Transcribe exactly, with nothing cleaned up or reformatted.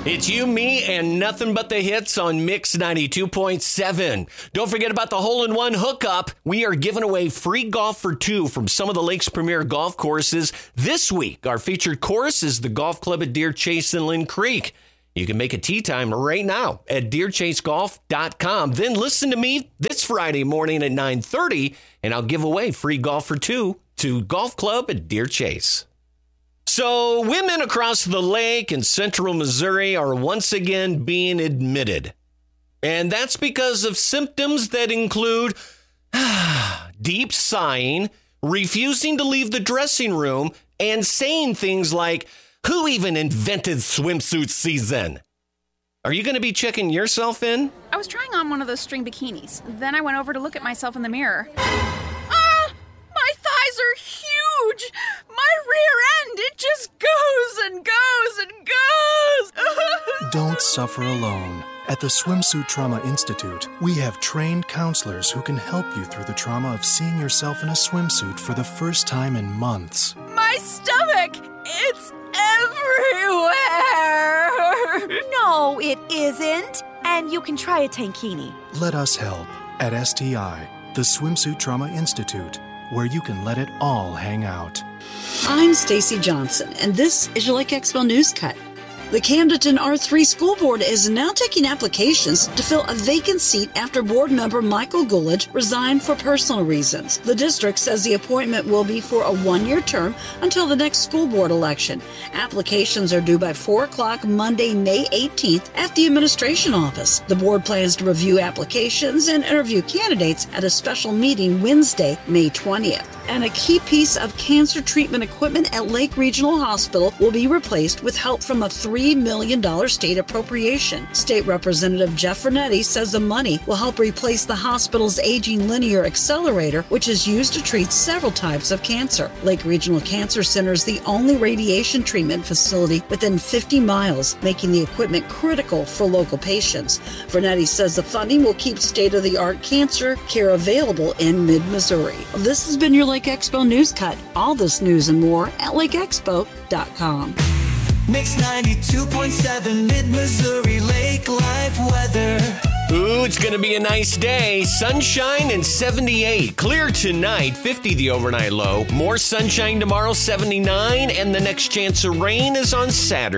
It's you, me, and nothing but the hits on Mix ninety-two point seven. Don't forget about the hole-in-one hookup. We are giving away free golf for two from some of the lake's premier golf courses. This week, our featured course is the golf club at Deer Chase and Lynn Creek. You can make a tee time right now at deer chase golf dot com. Then listen to me this Friday morning at nine thirty, and I'll give away free golf for two to Golf Club at Deer Chase. So women across the lake in central Missouri are once again being admitted. And that's because of symptoms that include deep sighing, refusing to leave the dressing room, and saying things like, "Who even invented swimsuit season?" Are you going to be checking yourself in? I was trying on one of those string bikinis. Then I went over to look at myself in the mirror. Ah! My thighs are huge! My rear end, it just goes and goes and goes! Don't suffer alone. At the Swimsuit Trauma Institute, we have trained counselors who can help you through the trauma of seeing yourself in a swimsuit for the first time in months. My stomach, it's everywhere! No, it isn't. And you can try a tankini. Let us help at S T I, the Swimsuit Trauma Institute, where you can let it all hang out. I'm Stacy Johnson, and this is your Lake Expo News Cut. The Camdenton R three School Board is now taking applications to fill a vacant seat after board member Michael Gullidge resigned for personal reasons. The district says the appointment will be for a one-year term until the next school board election. Applications are due by four o'clock Monday, May eighteenth at the administration office. The board plans to review applications and interview candidates at a special meeting Wednesday, May twentieth. And a key piece of cancer treatment equipment at Lake Regional Hospital will be replaced with help from a three million dollars state appropriation. State Representative Jeff Vernetti says the money will help replace the hospital's aging linear accelerator, which is used to treat several types of cancer. Lake Regional Cancer Center is the only radiation treatment facility within fifty miles, making the equipment critical for local patients. Vernetti says the funding will keep state-of-the-art cancer care available in mid-Missouri. This has been your Lake Expo News Cut. All this news and more at lake expo dot com. Mix ninety-two point seven Mid-Missouri Lake Life weather. Ooh, it's going to be a nice day. Sunshine and seventy-eight. Clear tonight, fifty the overnight low. More sunshine tomorrow, seventy-nine. And the next chance of rain is on Saturday.